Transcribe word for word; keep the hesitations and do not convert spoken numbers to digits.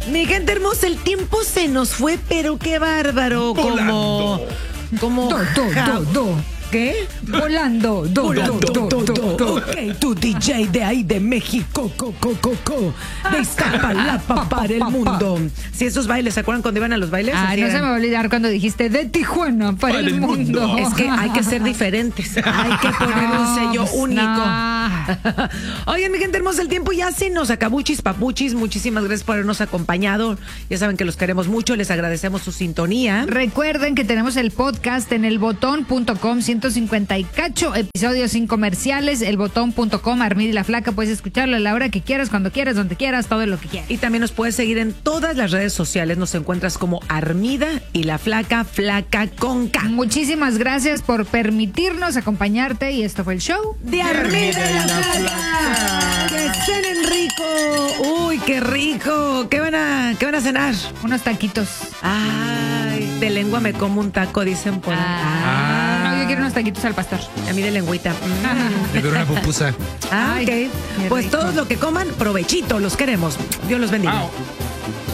Mi gente hermosa, el tiempo se nos fue, pero qué bárbaro. Volando. Como. Como. Do, do, ja- do, do. ¿Qué? Volando. Do, Volando, do, do, do, do, do. Ok, tu D J de ahí de México, co, co, co, co, de Iztapalapa para el mundo. Si esos bailes, ¿se acuerdan cuando iban a los bailes? Ah, Así no se eran. me va a olvidar cuando dijiste de Tijuana para, el, mundo. Es que hay que ser diferentes. Hay que poner un sello pues, único. no. Oigan, mi gente hermosa, el tiempo ya se nos acabuchis, papuchis. Muchísimas gracias por habernos acompañado. Ya saben que los queremos mucho. Les agradecemos su sintonía. Recuerden que tenemos el podcast en elbotón punto com, ciento cincuenta y cacho, episodios sin comerciales, elbotón punto com, Armida y la Flaca, puedes escucharlo a la hora que quieras, cuando quieras, donde quieras, todo lo que quieras. Y también nos puedes seguir en todas las redes sociales. Nos encuentras como Armida y la Flaca, Flaca con K. Muchísimas gracias por permitirnos acompañarte y esto fue el show. De Armida y la Flaca. Que cenen rico. Uy, qué rico. ¿Qué van a, qué van a cenar? Unos taquitos. Ay, de lengua me como un taco, dicen por ahí. Ah, no, yo quiero unos taquitos al pastor. A mí de lengüita. Mm. Me dio una pupusa. Ah, Ay, ok. qué Pues rico. todos lo que coman, provechito, los queremos. Dios los bendiga. Au.